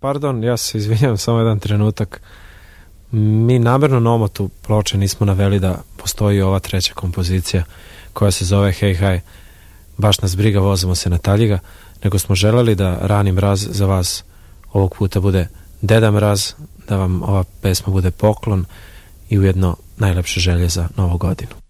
Pardon, ja se izvinjam, samo jedan trenutak. Mi namerno na omotu ploče nismo naveli da postoji ova treća kompozicija koja se zove Hej haj, baš nas briga, vozimo se na Taljiga, nego smo želeli da Rani mraz za vas ovog puta bude Deda Mraz, da vam ova pesma bude poklon i ujedno najlepše želje za Novu godinu.